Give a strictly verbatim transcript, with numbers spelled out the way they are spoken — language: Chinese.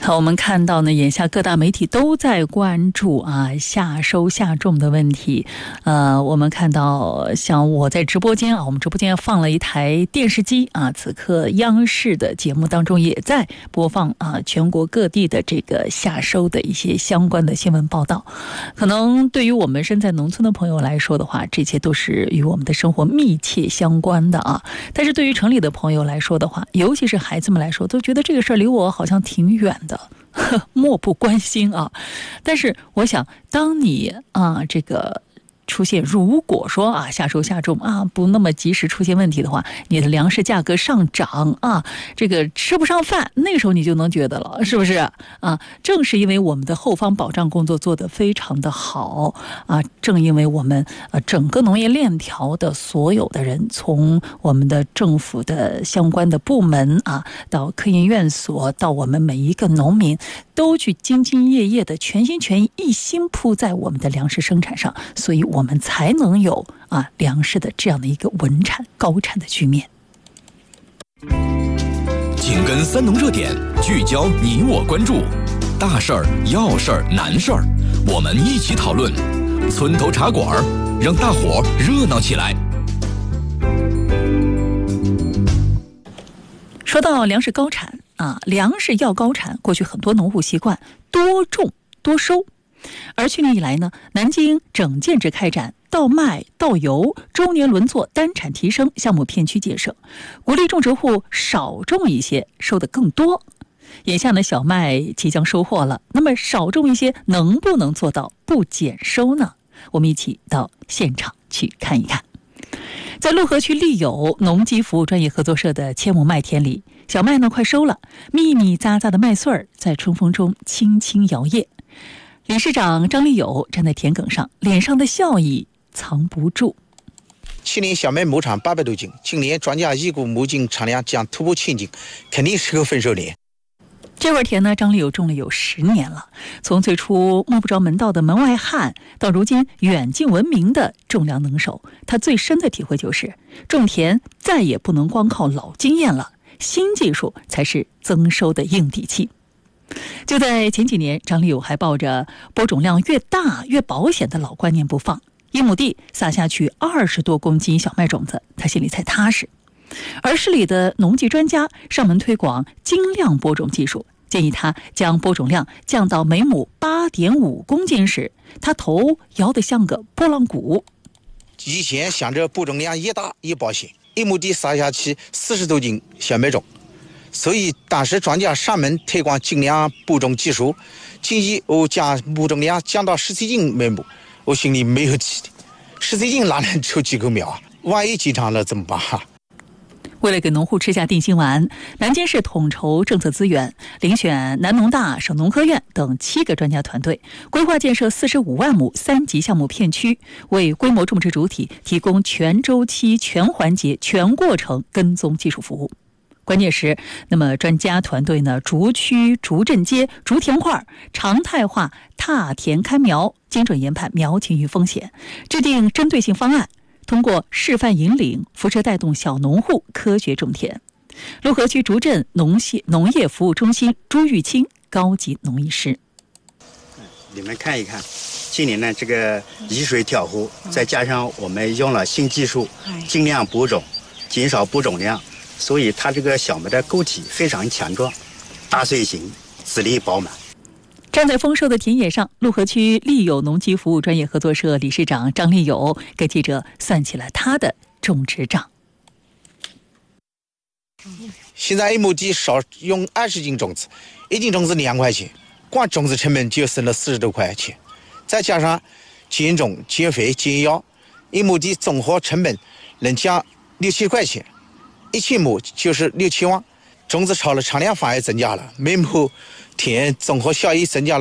好，我们看到呢，眼下各大媒体都在关注啊夏收夏种的问题。呃，我们看到像我在直播间啊，我们直播间放了一台电视机啊，此刻央视的节目当中也在播放啊全国各地的这个夏收的一些相关的新闻报道。可能对于我们身在农村的朋友来说的话，这些都是与我们的生活密切相关的啊。但是对于城里的朋友来说的话，尤其是孩子们来说，都觉得这个事儿离我好像挺远的。漠不关心啊！但是我想，当你啊这个出现，如果说啊夏收夏种啊不那么及时出现问题的话，你的粮食价格上涨啊，这个吃不上饭，那时候你就能觉得了，是不是啊？正是因为我们的后方保障工作做得非常的好啊，正因为我们呃整个农业链条的所有的人，从我们的政府的相关的部门啊，到科研院所，到我们每一个农民，都去兢兢业业的全心全意一心扑在我们的粮食生产上，所以我们才能有啊粮食的这样的一个稳产高产的局面。 紧跟三农热点，聚焦你我关注，大事儿、要事儿、难事儿，我们一起讨论。村头茶馆，让大伙热闹起来。 说到粮食高产啊，粮食要高产，过去很多农户习惯多种多收。而去年以来呢，南京整建制开展稻麦、稻油周年轮作单产提升项目片区建设，鼓励种植户少种一些，收得更多。眼下呢，小麦即将收获了，那么少种一些能不能做到不减收呢？我们一起到现场去看一看。在潞河区利友农机服务专业合作社的千亩麦田里，小麦呢快收了，密密匝匝的麦穗儿在春风中轻轻摇曳。理事长张立友站在田埂上，脸上的笑意藏不住。 去年小麦亩产八百多斤，今年专家预估亩净产量将突破千斤，肯定是个丰收年。 这块田呢，张立友种了有十年了，从最初摸不着门道的门外汉，到如今远近闻名的种粮能手，他最深的体会就是，种田再也不能光靠老经验了，新技术才是增收的硬底气。就在前几年，张立友还抱着播种量越大越保险的老观念不放，一亩地撒下去二十多公斤小麦种子，他心里才踏实。而市里的农技专家上门推广精量播种技术，建议他将播种量降到每亩 八点五公斤时，他头摇得像个拨浪鼓。 以前想着播种量越大越保险，一亩地撒下去四十多斤小麦种，所以当时专家上门推广精量播种技术，建议我将播种量降到十七斤每亩，我心里没有气的，十七斤哪能出几棵苗啊？万一经常了怎么办啊？ 为了给农户吃下定心丸，南京市统筹政策资源，遴选南农大、省农科院等七个专家团队，规划建设四十五万亩三级项目片区，为规模种植主体提供全周期、全环节、全过程跟踪技术服务。关键是，那么专家团队呢，逐区、逐镇街、逐田块，常态化踏田看苗，精准研判苗情与风险，制定针对性方案。通过示范引领，辐射带动小农户科学种田。潞河区竹镇农业农业服务中心朱玉清高级农艺师， 你们看一看，今年呢这个雨水调和，再加上我们用了新技术，尽量播种，减少播种量，所以它这个小麦的构体非常强壮，大穗型，籽粒饱满。 站在丰收的田野上，潞河区利友农机服务专业合作社理事长张立友给记者算起了他的种植账。 现在一亩地少用二十斤种子，一斤种子两块钱，光种子成本就省了四十多块钱，再加上减种、减肥、减药，一亩地综合成本能降六七块钱，一千亩就是六七万。种子少了，产量反而增加了，每亩田综合效益增加了